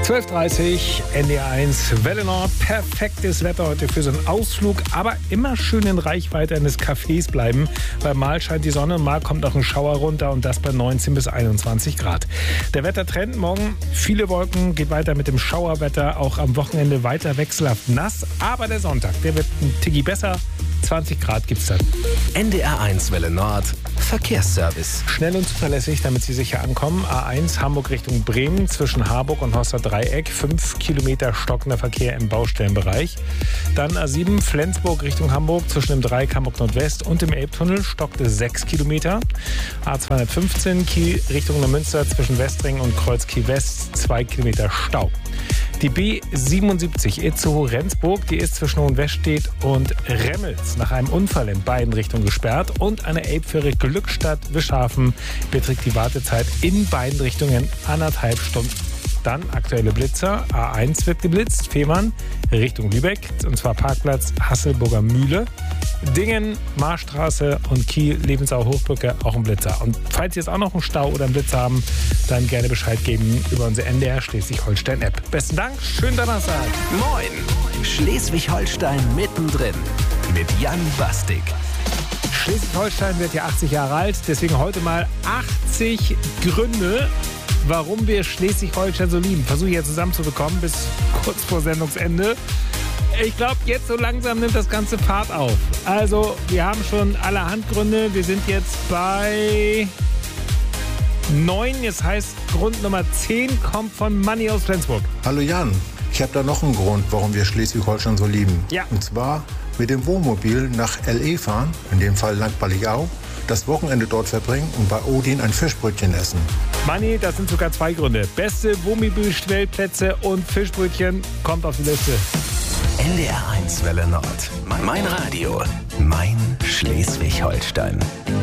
12:30 NDR1 Welle Nord. Perfektes Wetter heute für so einen Ausflug, aber immer schön in Reichweite eines Cafés bleiben, weil mal scheint die Sonne, mal kommt auch ein Schauer runter und das bei 19 bis 21 Grad. Der Wettertrend morgen, viele Wolken, geht weiter mit dem Schauerwetter, auch am Wochenende weiter wechselhaft nass, aber der Sonntag, der wird ein Ticki besser. 20 Grad gibt's dann. NDR1 Welle Nord, Verkehrsservice. Schnell und zuverlässig, damit Sie sicher ankommen. A1 Hamburg Richtung Bremen zwischen Harburg und Horster Dreieck. 5 Kilometer stockender Verkehr im Baustellenbereich. Dann A7 Flensburg Richtung Hamburg zwischen dem Dreieck Hamburg Nordwest und dem Elbtunnel stockte 6 Kilometer. A215 Kiel Richtung Neumünster zwischen Westring und Kreuz Kiel West 2 Kilometer Stau. Die B77 Itzehoe-Rendsburg, die ist zwischen Hohenwestedt und Remmels nach einem Unfall in beiden Richtungen gesperrt. Und eine Elbfähre Glückstadt-Wischhafen beträgt die Wartezeit in beiden Richtungen 1,5 Stunden. Dann aktuelle Blitzer. A1 wird geblitzt, Fehmarn Richtung Lübeck, und zwar Parkplatz Hasselburger Mühle. Dingen, Marstraße und Kiel, Lebensau Hochbrücke, auch ein Blitzer. Und falls Sie jetzt auch noch einen Stau oder einen Blitzer haben, dann gerne Bescheid geben über unsere NDR Schleswig-Holstein-App. Besten Dank, schönen Donnerstag. Moin, Schleswig-Holstein mittendrin mit Jan Bastik. Schleswig-Holstein wird ja 80 Jahre alt, deswegen heute mal 80 Gründe, warum wir Schleswig-Holstein so lieben. Versuche ich ja zusammenzubekommen bis kurz vor Sendungsende. Ich glaube, jetzt so langsam nimmt das Ganze Fahrt auf. Also, wir haben schon allerhand Gründe. Wir sind jetzt bei 9. Das heißt, Grund Nummer 10 kommt von Manni aus Flensburg. Hallo Jan, ich habe da noch einen Grund, warum wir Schleswig-Holstein so lieben. Ja. Und zwar mit dem Wohnmobil nach L.E. fahren, in dem Fall nach Balligau, das Wochenende dort verbringen und bei Odin ein Fischbrötchen essen. Manni, das sind sogar 2 Gründe. Beste Wohnmobilstellplätze und Fischbrötchen kommt auf die Liste. NDR1 Welle Nord. Mein Radio. Mein Schleswig-Holstein.